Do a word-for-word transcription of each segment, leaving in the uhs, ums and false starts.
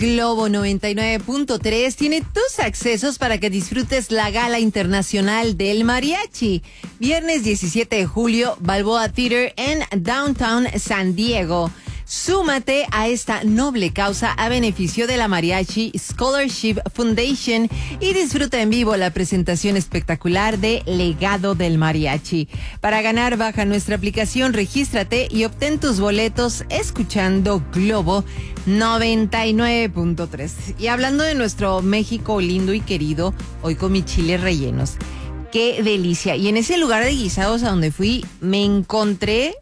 Globo noventa y nueve punto tres tiene tus accesos para que disfrutes la Gala Internacional del Mariachi. Viernes diecisiete de julio, Balboa Theater en Downtown San Diego. Súmate a esta noble causa a beneficio de la Mariachi Scholarship Foundation y disfruta en vivo la presentación espectacular de Legado del Mariachi. Para ganar, baja nuestra aplicación, regístrate y obtén tus boletos escuchando Globo noventa y nueve punto tres. Y hablando de nuestro México lindo y querido, hoy con mis chiles rellenos. ¡Qué delicia! Y en ese lugar de guisados a donde fui, me encontré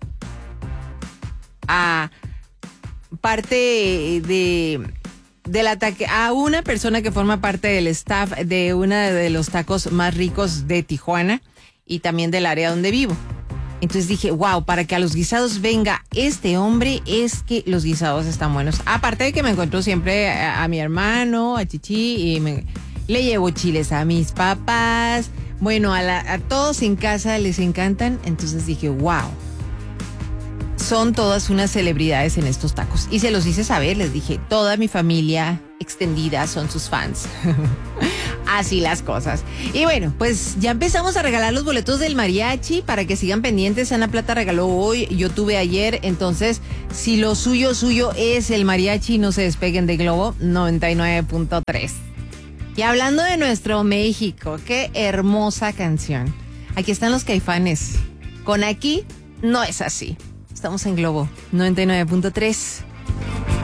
a parte de del ataque a una persona que forma parte del staff de uno de los tacos más ricos de Tijuana y también del área donde vivo. Entonces dije, wow, para que a los guisados venga este hombre, es que los guisados están buenos. Aparte de que me encuentro siempre a, a mi hermano, a Chichi, y me, le llevo chiles a mis papás. Bueno, a, la, a todos en casa les encantan. Entonces dije, wow, son todas unas celebridades en estos tacos. Y se los hice saber, les dije, toda mi familia extendida son sus fans. Así las cosas. Y bueno, pues ya empezamos a regalar los boletos del mariachi para que sigan pendientes. Ana Plata regaló hoy, yo tuve ayer. Entonces, si lo suyo, suyo es el mariachi, no se despeguen de Globo noventa y nueve punto tres. Y hablando de nuestro México, qué hermosa canción. Aquí están los Caifanes. Con Aquí no es así. Estamos en Globo noventa y nueve punto tres.